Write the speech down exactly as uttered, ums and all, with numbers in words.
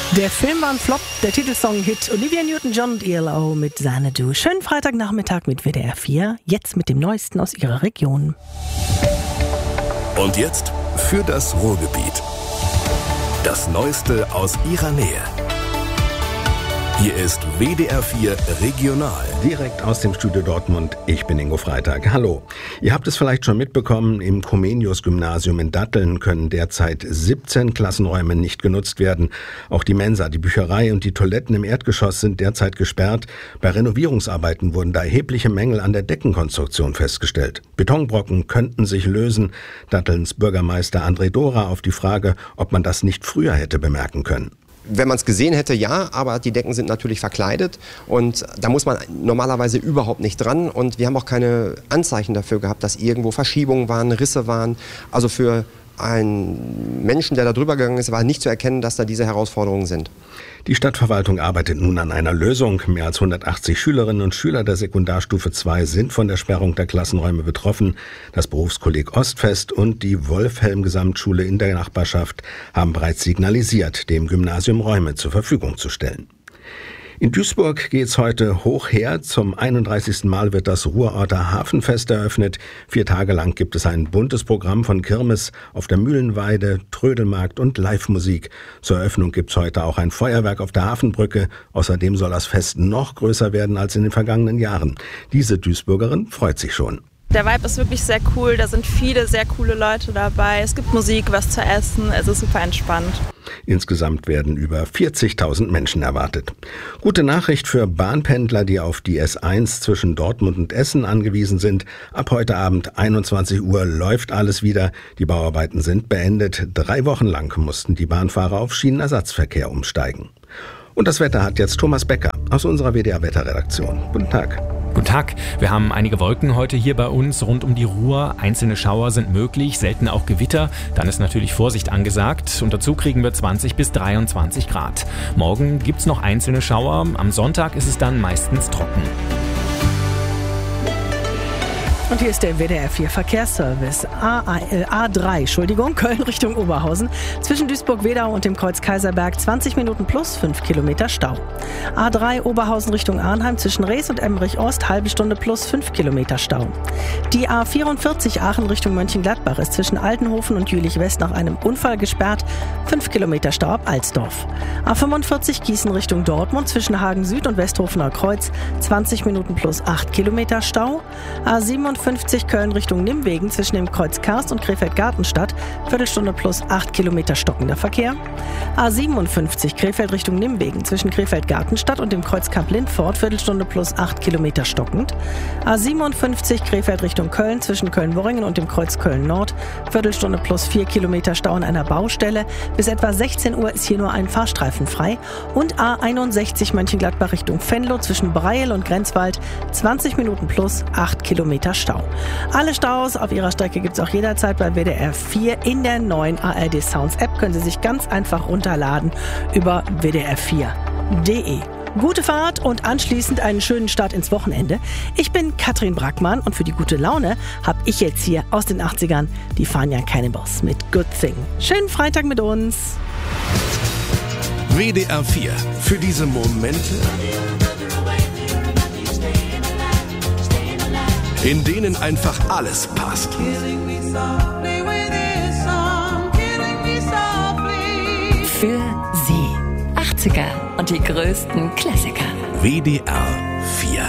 Der Film war ein Flop, der Titelsong-Hit Olivia Newton-John und E L O mit Xanadu. Schönen Freitagnachmittag mit W D R vier, jetzt mit dem Neuesten aus Ihrer Region. Und jetzt für das Ruhrgebiet. Das Neueste aus Ihrer Nähe. Hier ist W D R vier Regional. Direkt aus dem Studio Dortmund, ich bin Ingo Freitag. Hallo. Ihr habt es vielleicht schon mitbekommen, im Comenius-Gymnasium in Datteln können derzeit siebzehn Klassenräume nicht genutzt werden. Auch die Mensa, die Bücherei und die Toiletten im Erdgeschoss sind derzeit gesperrt. Bei Renovierungsarbeiten wurden da erhebliche Mängel an der Deckenkonstruktion festgestellt. Betonbrocken könnten sich lösen. Dattelns Bürgermeister André Dora auf die Frage, ob man das nicht früher hätte bemerken können. Wenn man es gesehen hätte, ja, aber die Decken sind natürlich verkleidet und da muss man normalerweise überhaupt nicht dran und wir haben auch keine Anzeichen dafür gehabt, dass irgendwo Verschiebungen waren, Risse waren. Also für einen Menschen, der da drüber gegangen ist, war nicht zu erkennen, dass da diese Herausforderungen sind. Die Stadtverwaltung arbeitet nun an einer Lösung. Mehr als hundertachtzig Schülerinnen und Schüler der Sekundarstufe zwei sind von der Sperrung der Klassenräume betroffen. Das Berufskolleg Ostfest und die Wolfhelm-Gesamtschule in der Nachbarschaft haben bereits signalisiert, dem Gymnasium Räume zur Verfügung zu stellen. In Duisburg geht's heute hoch her. Zum einunddreißigsten Mal wird das Ruhrorter Hafenfest eröffnet. Vier Tage lang gibt es ein buntes Programm von Kirmes auf der Mühlenweide, Trödelmarkt und Live-Musik. Zur Eröffnung gibt's heute auch ein Feuerwerk auf der Hafenbrücke. Außerdem soll das Fest noch größer werden als in den vergangenen Jahren. Diese Duisburgerin freut sich schon. Der Vibe ist wirklich sehr cool, da sind viele sehr coole Leute dabei. Es gibt Musik, was zu essen, es ist super entspannt. Insgesamt werden über vierzigtausend Menschen erwartet. Gute Nachricht für Bahnpendler, die auf die S eins zwischen Dortmund und Essen angewiesen sind. Ab heute Abend einundzwanzig Uhr läuft alles wieder. Die Bauarbeiten sind beendet. Drei Wochen lang mussten die Bahnfahrer auf Schienenersatzverkehr umsteigen. Und das Wetter hat jetzt Thomas Becker aus unserer W D R-Wetterredaktion. Guten Tag. Guten Tag. Wir haben einige Wolken heute hier bei uns rund um die Ruhr. Einzelne Schauer sind möglich, selten auch Gewitter. Dann ist natürlich Vorsicht angesagt. Und dazu kriegen wir zwanzig bis dreiundzwanzig Grad. Morgen gibt's noch einzelne Schauer. Am Sonntag ist es dann meistens trocken. Und hier ist der W D R vier Verkehrsservice. A drei, Entschuldigung, Köln Richtung Oberhausen. Zwischen Duisburg-Wedau und dem Kreuz Kaiserberg zwanzig Minuten plus fünf Kilometer Stau. A drei Oberhausen Richtung Arnheim zwischen Rees und Emmerich-Ost halbe Stunde plus fünf Kilometer Stau. Die A vierundvierzig Aachen Richtung Mönchengladbach ist zwischen Altenhofen und Jülich-West nach einem Unfall gesperrt. fünf Kilometer Stau ab Alsdorf. A fünfundvierzig Gießen Richtung Dortmund zwischen Hagen Süd und Westhofener Kreuz zwanzig Minuten plus acht Kilometer Stau. A siebenundfünfzig Köln Richtung Nimwegen zwischen dem Kreuz Karst und Krefeld-Gartenstadt, Viertelstunde plus acht Kilometer stockender Verkehr. A siebenundfünfzig Krefeld Richtung Nimwegen zwischen Krefeld-Gartenstadt und dem Kreuz Kamp-Lindfort, Viertelstunde plus acht Kilometer stockend. A siebenundfünfzig Krefeld Richtung Köln zwischen Köln-Worringen und dem Kreuz Köln-Nord, Viertelstunde plus vier Kilometer Stau an einer Baustelle. Bis etwa sechzehn Uhr ist hier nur ein Fahrstreifen frei. Und A einundsechzig Mönchengladbach Richtung Venlo zwischen Breil und Grenzwald, zwanzig Minuten plus acht Kilometer Stau. Alle Staus auf ihrer Strecke gibt es auch jederzeit bei W D R vier in der neuen A R D Sounds App. Können Sie sich ganz einfach runterladen über w d r vier punkt d e. Gute Fahrt und anschließend einen schönen Start ins Wochenende. Ich bin Katrin Brackmann und für die gute Laune habe ich jetzt hier aus den achtzigern die Fania Cannibals mit Good Thing. Schönen Freitag mit uns. W D R vier. Für diese Momente, in denen einfach alles passt. Für Sie. achtziger und die größten Klassiker. W D R